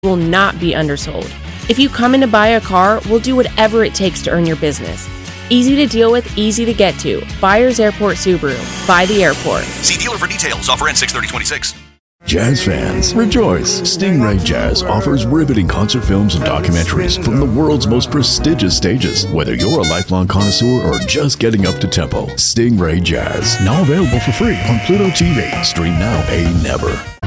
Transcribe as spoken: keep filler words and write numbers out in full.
will not be undersold. If you come in to buy a car, we'll do whatever it takes to earn your business. Easy to deal with, easy to get to. Byers Airport Subaru. By the airport. See dealer for details. Offer ends six thirty twenty-six. Jazz fans, rejoice! Stingray Jazz offers riveting concert films and documentaries from the world's most prestigious stages. Whether you're a lifelong connoisseur or just getting up to tempo, Stingray Jazz, now available for free on Pluto T V. Stream now, pay never.